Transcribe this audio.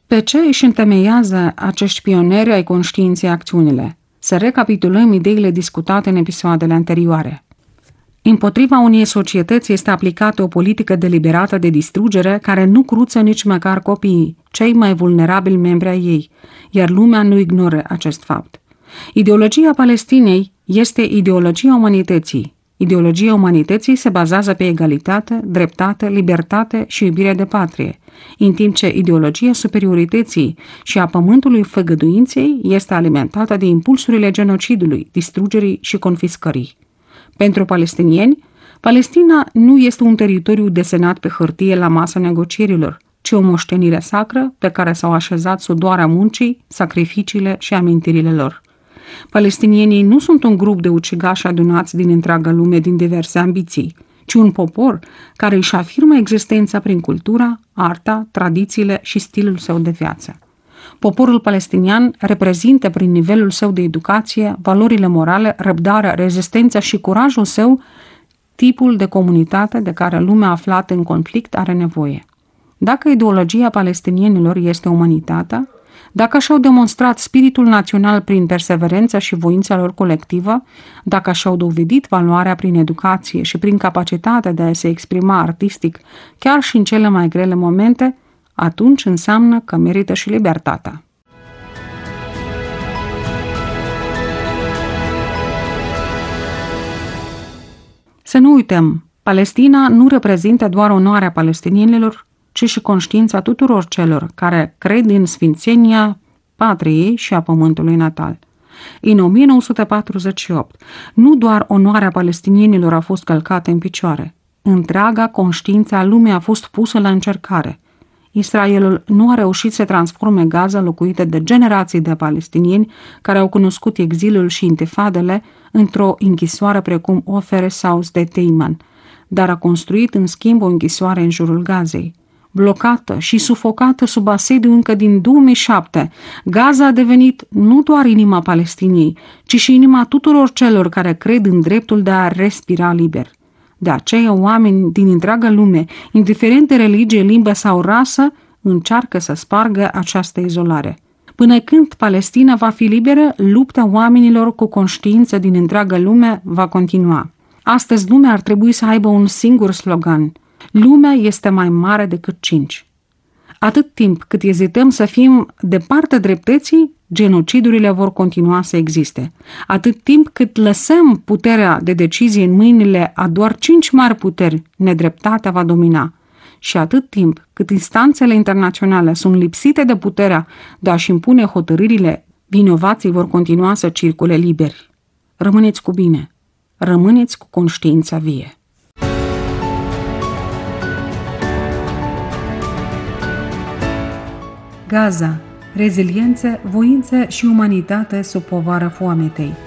Pe ce își întemeiază acești pionieri ai conștiinței acțiunile? Să recapitulăm ideile discutate în episoadele anterioare. Împotriva unei societăți este aplicată o politică deliberată de distrugere care nu cruță nici măcar copiii, cei mai vulnerabili membri ai ei, iar lumea nu ignoră acest fapt. Ideologia Palestinei este ideologia umanității. Ideologia umanității se bazează pe egalitate, dreptate, libertate și iubire de patrie, în timp ce ideologia superiorității și a pământului făgăduinței este alimentată de impulsurile genocidului, distrugerii și confiscării. Pentru palestinieni, Palestina nu este un teritoriu desenat pe hârtie la masa negocierilor, ci o moștenire sacră pe care s-au așezat sudoarea muncii, sacrificiile și amintirile lor. Palestinienii nu sunt un grup de ucigași adunați din întreaga lume din diverse ambiții, ci un popor care își afirmă existența prin cultura, arta, tradițiile și stilul său de viață. Poporul palestinian reprezintă prin nivelul său de educație, valorile morale, răbdarea, rezistența și curajul său tipul de comunitate de care lumea aflată în conflict are nevoie. Dacă ideologia palestinienilor este umanitatea, dacă și-au demonstrat spiritul național prin perseverența și voința lor colectivă, dacă și-au dovedit valoarea prin educație și prin capacitatea de a se exprima artistic chiar și în cele mai grele momente, atunci înseamnă că merită și libertatea. Să nu uităm, Palestina nu reprezintă doar onoarea palestinienilor, ci și conștiința tuturor celor care cred în sfințenia patriei și a pământului natal. În 1948, nu doar onoarea palestinienilor a fost călcată în picioare, întreaga conștiință a lumii a fost pusă la încercare. Israelul nu a reușit să transforme Gaza, locuită de generații de palestinieni care au cunoscut exilul și intifadele, într-o închisoare precum Ofer sau Sde-Teiman, dar a construit în schimb o închisoare în jurul Gazei. Blocată și sufocată sub asediu încă din 2007, Gaza a devenit nu doar inima Palestiniei, ci și inima tuturor celor care cred în dreptul de a respira liber. De aceea, oameni din întreaga lume, indiferent de religie, limbă sau rasă, încearcă să spargă această izolare. Până când Palestina va fi liberă, lupta oamenilor cu conștiință din întreaga lume va continua. Astăzi, lumea ar trebui să aibă un singur slogan: lumea este mai mare decât 5. Atât timp cât ezităm să fim de partea dreptății, genocidurile vor continua să existe. Atât timp cât lăsăm puterea de decizie în mâinile a doar 5 mari puteri, nedreptatea va domina. Și atât timp cât instanțele internaționale sunt lipsite de puterea de a-și impune hotărârile, vinovații vor continua să circule liberi. Rămâneți cu bine, rămâneți cu conștiința vie. Gaza, reziliență, voință și umanitate sub povară foametei.